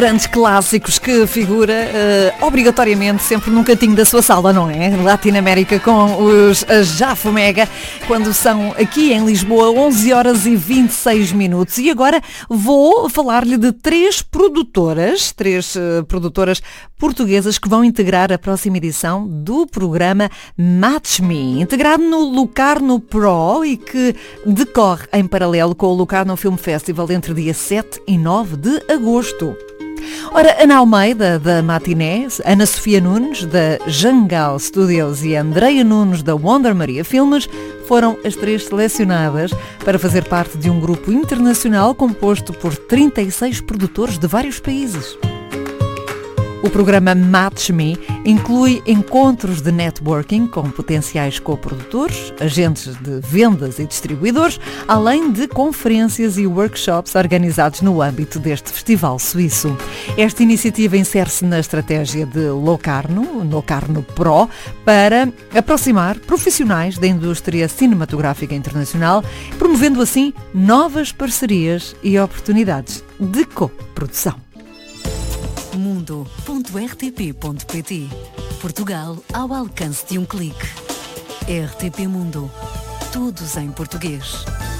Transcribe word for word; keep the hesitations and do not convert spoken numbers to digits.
Grandes clássicos que figura uh, obrigatoriamente sempre num cantinho da sua sala, não é? Latinoamérica com os Jafomega, quando são aqui em Lisboa onze horas e vinte e seis minutos. E agora vou falar-lhe de três produtoras, três uh, produtoras portuguesas que vão integrar a próxima edição do programa Match Me, integrado no Locarno Pro e que decorre em paralelo com o Locarno Film Festival entre dia sete e nove de agosto. Ora, Ana Almeida, da Matiné, Ana Sofia Nunes, da Jangal Studios e Andreia Nunes, da Wonder Maria Filmes, foram as três selecionadas para fazer parte de um grupo internacional composto por trinta e seis produtores de vários países. O programa Match Me inclui encontros de networking com potenciais coprodutores, agentes de vendas e distribuidores, além de conferências e workshops organizados no âmbito deste festival suíço. Esta iniciativa insere-se na estratégia de Locarno, Locarno Pro, para aproximar profissionais da indústria cinematográfica internacional, promovendo assim novas parcerias e oportunidades de coprodução. mundo ponto r t p ponto p t. Portugal ao alcance de um clique. R T P Mundo. Todos em português.